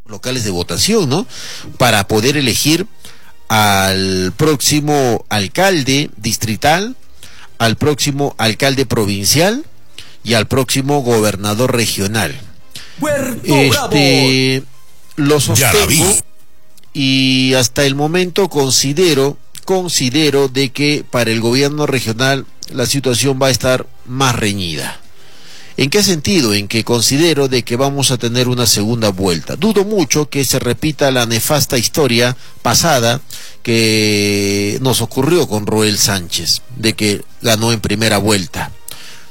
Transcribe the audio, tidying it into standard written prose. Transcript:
locales de votación, ¿no? Para poder elegir al próximo alcalde distrital, al próximo alcalde provincial y al próximo gobernador regional. Lo sostengo y hasta el momento considero de que para el gobierno regional la situación va a estar más reñida. ¿En qué sentido? En que considero de que vamos a tener una segunda vuelta. Dudo mucho que se repita la nefasta historia pasada que nos ocurrió con Roel Sánchez, de que ganó en primera vuelta.